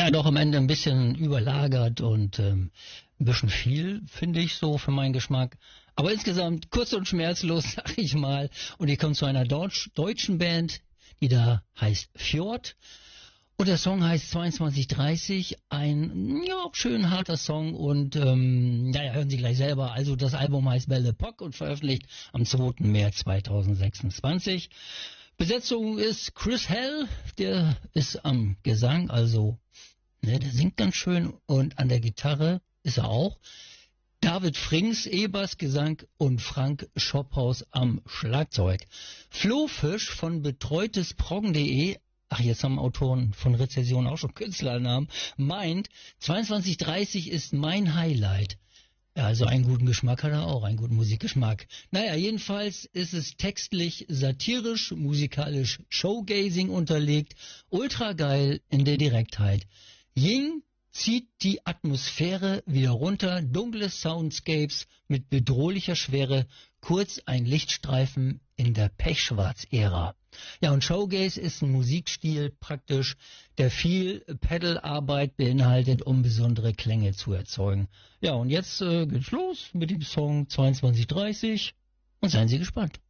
Ja, doch am Ende ein bisschen überlagert und ein bisschen viel, finde ich so für meinen Geschmack. Aber insgesamt kurz und schmerzlos, sag ich mal. Und ich komme zu einer deutschen Band, die da heißt Fjord. Und der Song heißt 2230, ein ja schön harter Song und naja, hören Sie gleich selber. Also das Album heißt Belle Epoque und veröffentlicht am 2. März 2026. Besetzung ist Chris Hell, der ist am Gesang, also ne, der singt ganz schön und an der Gitarre ist er auch. David Frings, E-Bass, Gesang und Frank Schophaus am Schlagzeug. Flo Fisch von betreutesproggen.de, ach, jetzt haben Autoren von Rezession auch schon Künstlernamen, meint, 2230 ist mein Highlight. Ja, also einen guten Geschmack hat er auch, einen guten Musikgeschmack. Naja, jedenfalls ist es textlich satirisch, musikalisch Showgazing unterlegt, ultra geil in der Direktheit. Ying zieht die Atmosphäre wieder runter, dunkle Soundscapes mit bedrohlicher Schwere, kurz ein Lichtstreifen in der Pechschwarz-Ära. Ja, und Showgaze ist ein Musikstil praktisch, der viel Pedalarbeit beinhaltet, um besondere Klänge zu erzeugen. Ja, und jetzt geht's los mit dem Song 2230 und seien Sie gespannt.